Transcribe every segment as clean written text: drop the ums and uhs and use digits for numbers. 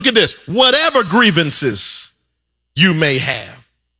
Look at this. Whatever grievances you may have.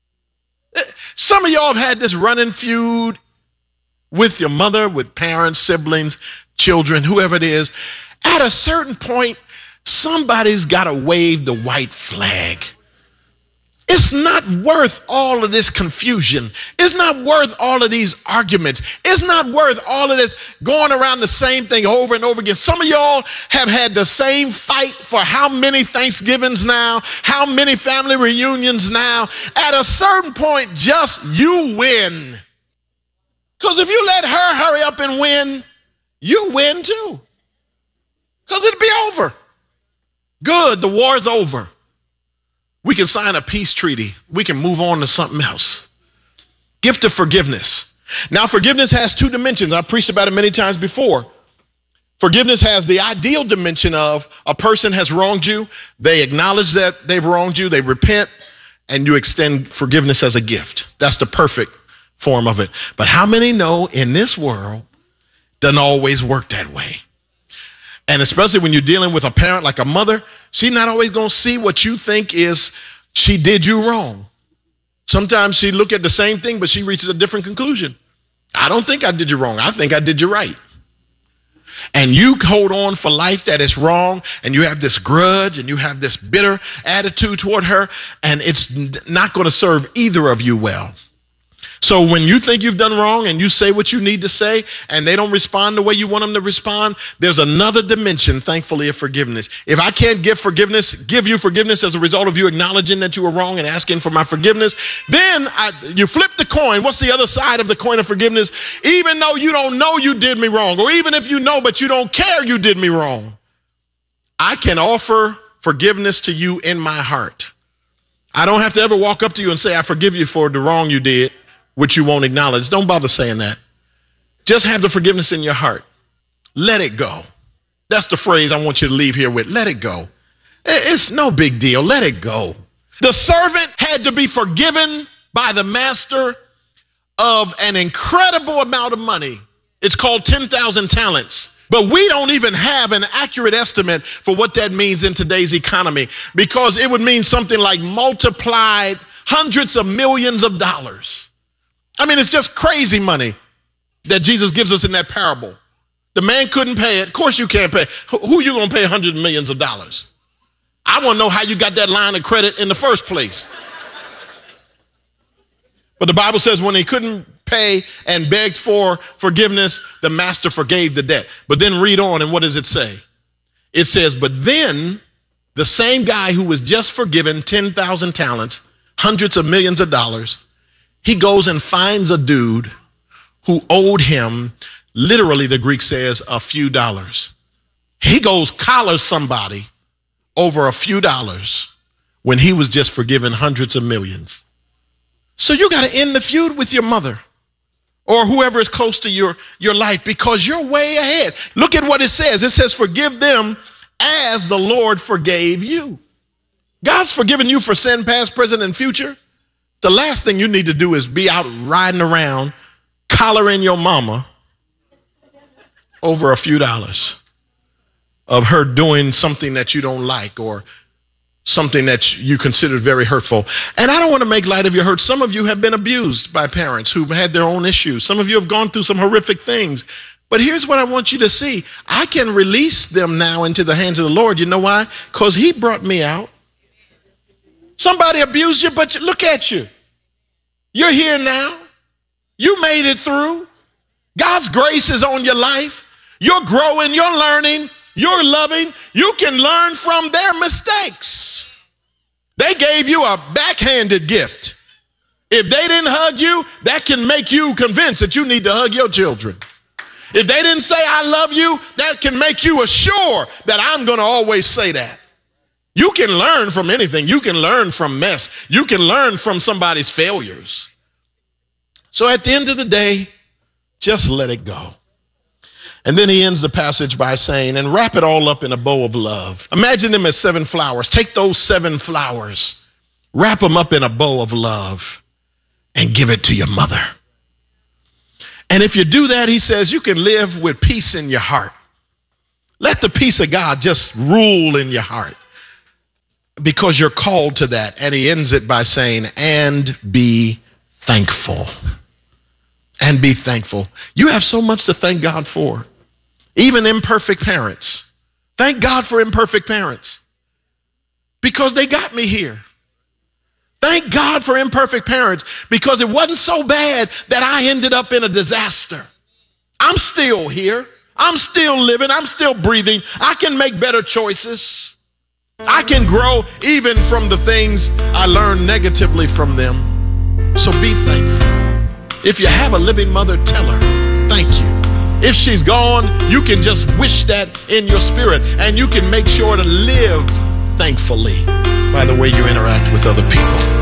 Some of y'all have had this running feud with your mother, with parents, siblings, children, whoever it is. At a certain point, somebody's got to wave the white flag. It's not worth all of this confusion. It's not worth all of these arguments. It's not worth all of this going around the same thing over and over again. Some of y'all have had the same fight for how many Thanksgivings now, how many family reunions now. At a certain point, just you win. Because if you let her hurry up and win, you win too. Because it'll be over. Good, the war's over. We can sign a peace treaty. We can move on to something else. Gift of forgiveness. Now, forgiveness has two dimensions. I've preached about it many times before. Forgiveness has the ideal dimension of a person has wronged you. They acknowledge that they've wronged you. They repent, and you extend forgiveness as a gift. That's the perfect form of it. But how many know in this world doesn't always work that way? And especially when you're dealing with a parent like a mother, she's not always going to see what you think is she did you wrong. Sometimes she look at the same thing, but she reaches a different conclusion. I don't think I did you wrong. I think I did you right. And you hold on for life that is wrong, and you have this grudge and you have this bitter attitude toward her, and it's not going to serve either of you well. So when you think you've done wrong and you say what you need to say and they don't respond the way you want them to respond, there's another dimension, thankfully, of forgiveness. If I can't give you forgiveness as a result of you acknowledging that you were wrong and asking for my forgiveness, then you flip the coin. What's the other side of the coin of forgiveness? Even though you don't know you did me wrong, or even if you know but you don't care you did me wrong, I can offer forgiveness to you in my heart. I don't have to ever walk up to you and say, I forgive you for the wrong you did, which you won't acknowledge. Don't bother saying that. Just have the forgiveness in your heart. Let it go. That's the phrase I want you to leave here with. Let it go. It's no big deal. Let it go. The servant had to be forgiven by the master of an incredible amount of money. It's called 10,000 talents. But we don't even have an accurate estimate for what that means in today's economy, because it would mean something like multiplied hundreds of millions of dollars. I mean, it's just crazy money that Jesus gives us in that parable. The man couldn't pay it. Of course you can't pay. Who are you going to pay hundreds of millions of dollars? I want to know how you got that line of credit in the first place. But the Bible says when he couldn't pay and begged for forgiveness, the master forgave the debt. But then read on, and what does it say? It says, but then the same guy who was just forgiven 10,000 talents, hundreds of millions of dollars, he goes and finds a dude who owed him, literally the Greek says, a few dollars. He goes collars somebody over a few dollars when he was just forgiven hundreds of millions. So you got to end the feud with your mother or whoever is close to your life, because you're way ahead. Look at what it says. It says, forgive them as the Lord forgave you. God's forgiven you for sin, past, present, and future. The last thing you need to do is be out riding around, collaring your mama over a few dollars of her doing something that you don't like or something that you consider very hurtful. And I don't want to make light of your hurt. Some of you have been abused by parents who've had their own issues. Some of you have gone through some horrific things. But here's what I want you to see. I can release them now into the hands of the Lord. You know why? Because he brought me out. Somebody abused you, but look at you. You're here now. You made it through. God's grace is on your life. You're growing, you're learning, you're loving. You can learn from their mistakes. They gave you a backhanded gift. If they didn't hug you, that can make you convinced that you need to hug your children. If they didn't say, I love you, that can make you assure that I'm going to always say that. You can learn from anything. You can learn from mess. You can learn from somebody's failures. So at the end of the day, just let it go. And then he ends the passage by saying, and wrap it all up in a bow of love. Imagine them as 7 flowers. Take those 7 flowers, wrap them up in a bow of love, and give it to your mother. And if you do that, he says, you can live with peace in your heart. Let the peace of God just rule in your heart. because you're called to that. And he ends it by saying, and be thankful. And be thankful. You have so much to thank God for. Even imperfect parents. Thank God for imperfect parents. Because they got me here. Thank God for imperfect parents, because it wasn't so bad that I ended up in a disaster. I'm still here. I'm still living. I'm still breathing. I can make better choices. I can grow even from the things I learned negatively from them. So be thankful. If you have a living mother, tell her, thank you. If she's gone, you can just wish that in your spirit, and you can make sure to live thankfully by the way you interact with other people.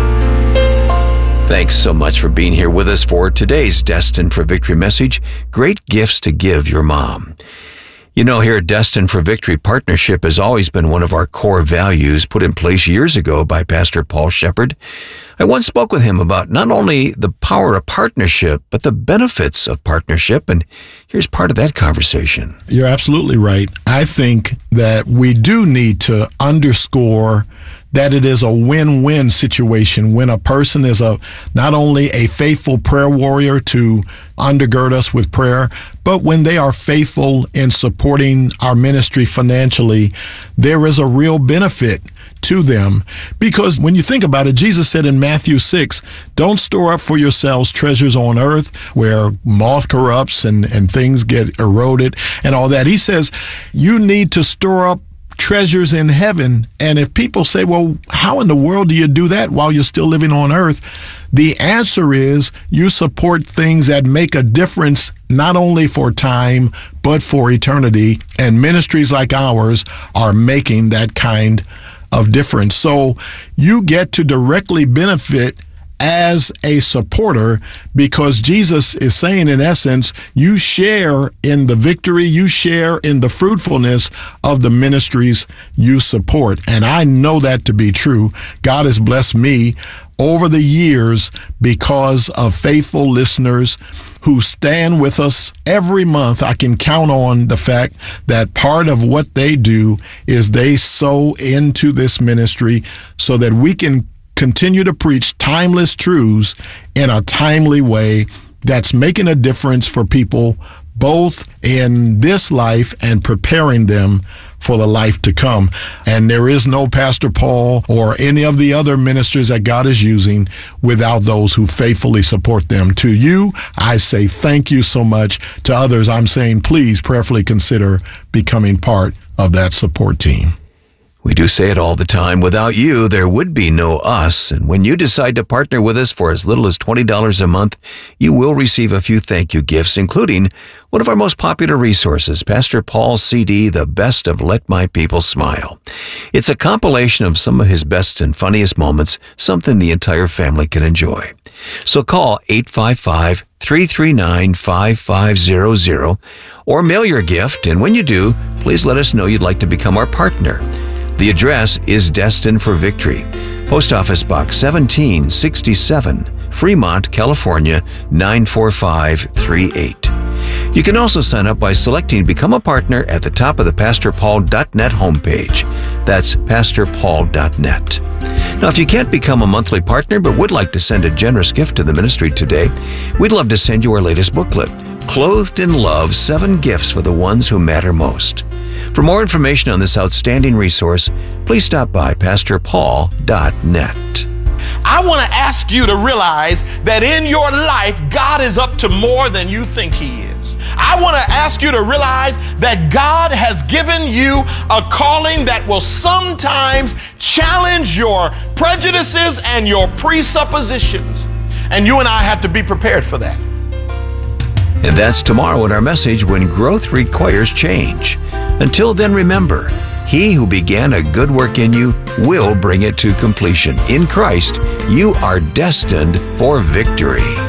Thanks so much for being here with us for today's Destined for Victory message, Great Gifts to Give Your Mom. You know, here at Destined for Victory, partnership has always been one of our core values put in place years ago by Pastor Paul Shepard. I once spoke with him about not only the power of partnership, but the benefits of partnership, and here's part of that conversation. You're absolutely right. I think that we do need to underscore that it is a win-win situation when a person is not only a faithful prayer warrior to undergird us with prayer, but when they are faithful in supporting our ministry financially, there is a real benefit to them. Because when you think about it, Jesus said in Matthew 6, don't store up for yourselves treasures on earth where moth corrupts and things get eroded and all that. He says you need to store up treasures in heaven. And if people say, well, how in the world do you do that while you're still living on earth? The answer is you support things that make a difference not only for time, but for eternity. And ministries like ours are making that kind of difference. So you get to directly benefit as a supporter, because Jesus is saying, in essence, you share in the victory, you share in the fruitfulness of the ministries you support. And I know that to be true. God has blessed me over the years because of faithful listeners who stand with us every month. I can count on the fact that part of what they do is they sow into this ministry so that we can continue to preach timeless truths in a timely way that's making a difference for people both in this life and preparing them for the life to come. And there is no Pastor Paul or any of the other ministers that God is using without those who faithfully support them. To you, I say thank you so much. To others, I'm saying please prayerfully consider becoming part of that support team. We do say it all the time, without you, there would be no us. And when you decide to partner with us for as little as $20 a month, you will receive a few thank you gifts, including one of our most popular resources, Pastor Paul's CD, The Best of Let My People Smile. It's a compilation of some of his best and funniest moments, something the entire family can enjoy. So call 855-339-5500 or mail your gift, and when you do, please let us know you'd like to become our partner. The address is Destined for Victory, Post Office Box 1767, Fremont, California 94538. You can also sign up by selecting Become a Partner at the top of the PastorPaul.net homepage. That's PastorPaul.net. Now, if you can't become a monthly partner but would like to send a generous gift to the ministry today, we'd love to send you our latest booklet, Clothed in Love, 7 Gifts for the Ones Who Matter Most. For more information on this outstanding resource, please stop by PastorPaul.net. I want to ask you to realize that in your life, God is up to more than you think He is. I want to ask you to realize that God has given you a calling that will sometimes challenge your prejudices and your presuppositions. And you and I have to be prepared for that. And that's tomorrow in our message, When Growth Requires Change. Until then, remember, He who began a good work in you will bring it to completion. In Christ, you are destined for victory.